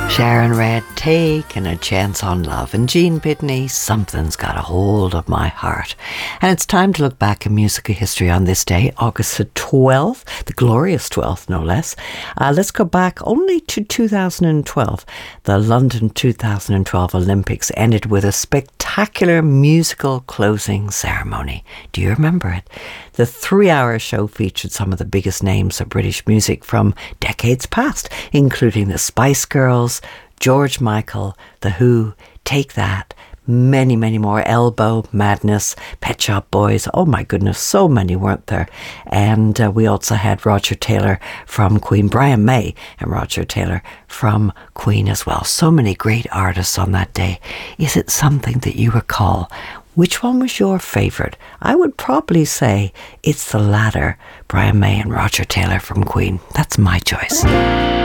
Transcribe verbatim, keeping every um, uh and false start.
Sharon Red, Taking a Chance on Love, and Gene Pitney, Something's Got a Hold of My Heart. And it's time to look back in musical history on this day, August the twelfth, the glorious twelfth, no less. Uh, let's go back only to two thousand twelve. The London two thousand twelve Olympics ended with a spectacular musical closing ceremony. Do you remember it? The three-hour show featured some of the biggest names of British music from decades past, including the Spice Girls, George Michael, The Who, Take That, many, many more, Elbow, Madness, Pet Shop Boys. Oh my goodness, so many, weren't there? And uh, we also had Roger Taylor from Queen, Brian May and Roger Taylor from Queen as well. So many great artists on that day. Is it something that you recall? Which one was your favourite? I would probably say it's the latter, Brian May and Roger Taylor from Queen. That's my choice.